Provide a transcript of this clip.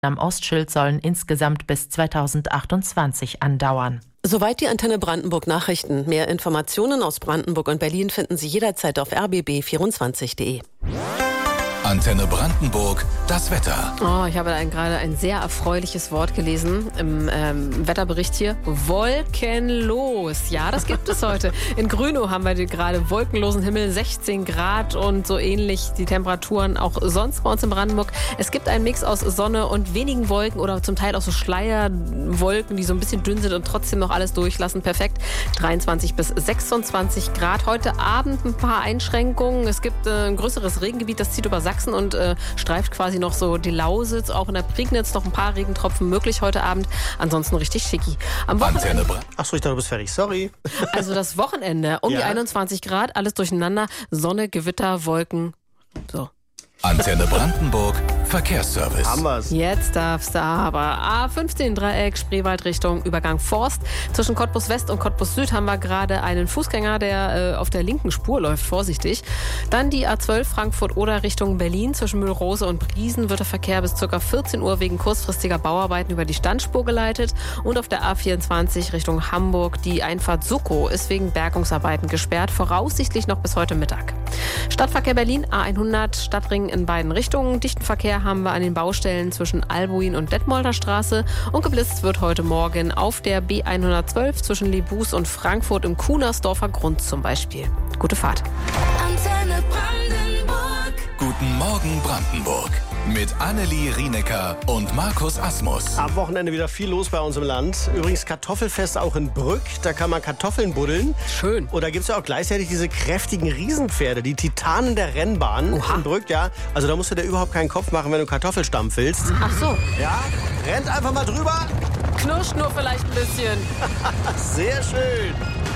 am Ostschild sollen insgesamt bis 2028 andauern. Soweit die Antenne Brandenburg Nachrichten. Mehr Informationen aus Brandenburg und Berlin finden Sie jederzeit auf rbb24.de. Antenne Brandenburg, das Wetter. Oh, ich habe gerade ein sehr erfreuliches Wort gelesen im Wetterbericht hier. Wolkenlos. Ja, das gibt es heute. In Grünow haben wir gerade wolkenlosen Himmel, 16 Grad und so ähnlich die Temperaturen auch sonst bei uns in Brandenburg. Es gibt einen Mix aus Sonne und wenigen Wolken oder zum Teil auch so Schleierwolken, die so ein bisschen dünn sind und trotzdem noch alles durchlassen. Perfekt. 23 bis 26 Grad. Heute Abend ein paar Einschränkungen. Es gibt ein größeres Regengebiet, das zieht über Sachsen und streift quasi noch so die Lausitz, auch in der Prignitz noch ein paar Regentropfen möglich heute Abend. Ansonsten richtig schicki. Am Wochenende. Achso, ich dachte, du bist fertig. Sorry. Also das Wochenende um die 21 Grad, alles durcheinander. Sonne, Gewitter, Wolken. So. Antenne Brandenburg, Verkehrsservice. Haben wir's. Jetzt darfst du aber. A15 Dreieck, Spreewald Richtung Übergang Forst. Zwischen Cottbus West und Cottbus Süd haben wir gerade einen Fußgänger, der auf der linken Spur läuft, vorsichtig. Dann die A12 Frankfurt-Oder Richtung Berlin. Zwischen Mühlrose und Briesen wird der Verkehr bis ca. 14 Uhr wegen kurzfristiger Bauarbeiten über die Standspur geleitet. Und auf der A24 Richtung Hamburg die Einfahrt Suckow ist wegen Bergungsarbeiten gesperrt, voraussichtlich noch bis heute Mittag. Stadtverkehr Berlin, A100 Stadtring in beiden Richtungen. Dichten Verkehr haben wir an den Baustellen zwischen Albuin und Detmolder Straße. Und geblitzt wird heute Morgen auf der B112 zwischen Lebus und Frankfurt im Kunersdorfer Grund zum Beispiel. Gute Fahrt. Antenne Brandenburg. Guten Morgen Brandenburg. Mit Annelie Rienecker und Markus Asmus. Am Wochenende wieder viel los bei uns im Land. Übrigens Kartoffelfest auch in Brück. Da kann man Kartoffeln buddeln. Schön. Und da gibt es ja auch gleichzeitig diese kräftigen Riesenpferde, die Titanen der Rennbahn in Brück. Ja. Also da musst du dir überhaupt keinen Kopf machen, wenn du Kartoffelstampf willst. Ach so. Ja, rennt einfach mal drüber. Knurscht nur vielleicht ein bisschen. Sehr schön.